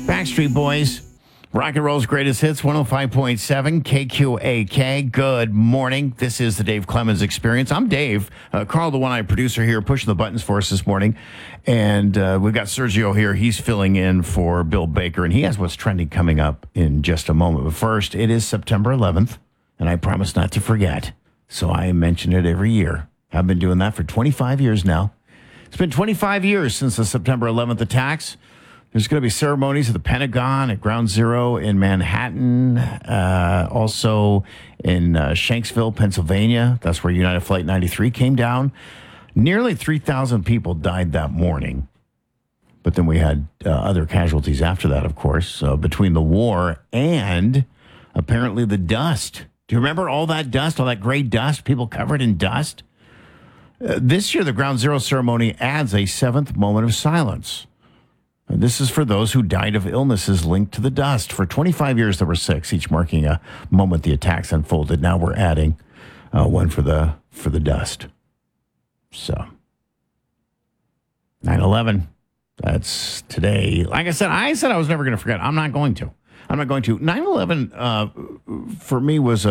Backstreet Boys, rock and roll's greatest hits, 105.7 KQAK. Good morning. This is the Dave Clemens Experience. I'm Dave. Carl, the one-eyed producer here, pushing the buttons for us this morning. And we've got Sergio here. He's filling in for Bill Baker, and he has what's trending coming up in just a moment. But first, it is September 11th, and I promise not to forget. So I mention it every year. I've been doing that for 25 years now. It's been 25 years since the September 11th attacks. There's going to be ceremonies at the Pentagon, at Ground Zero in Manhattan, also in Shanksville, Pennsylvania. That's where United Flight 93 came down. Nearly 3,000 people died that morning. But then we had other casualties after that, of course, between the war and apparently the dust. Do you remember all that dust, all that gray dust, people covered in dust? This year, the Ground Zero ceremony adds a seventh moment of silence. This is for those who died of illnesses linked to the dust. For 25 years, there were 6, each marking a moment the attacks unfolded. Now we're adding one for the dust. So, 9/11. That's today. Like I said I was never going to forget. I'm not going to. 9/11 for me was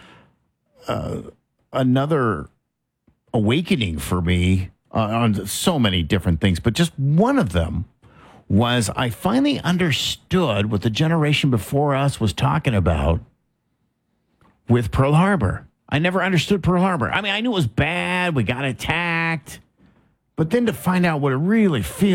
another awakening for me on so many different things, but just one of them was I finally understood what the generation before us was talking about with Pearl Harbor. I never understood Pearl Harbor. I mean, I knew it was bad. We got attacked. But then to find out what it really feels